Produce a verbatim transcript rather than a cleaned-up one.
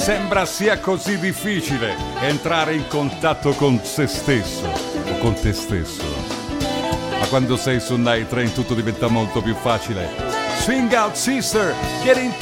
Sembra sia così difficile entrare in contatto con se stesso o con te stesso. Ma quando sei su Night Train tutto diventa molto più facile. Swing out, sister, get in